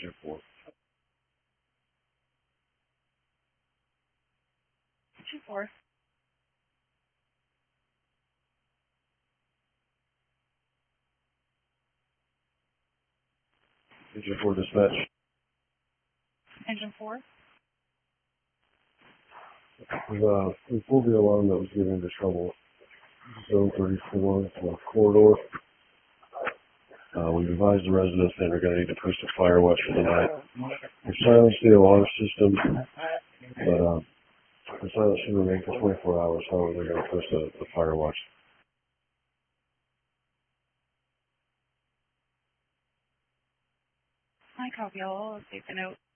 Engine 4. Engine 4. Engine 4 dispatch. Engine 4. We pulled the alarm that was getting into trouble. Zone 34, corridor. We've advised the residents that they're going to need to push the fire watch for the night. We've silenced the alarm system, but the silence should remain for 24 hours. However, they're going to push the fire watch. I copy all. I'll take a note.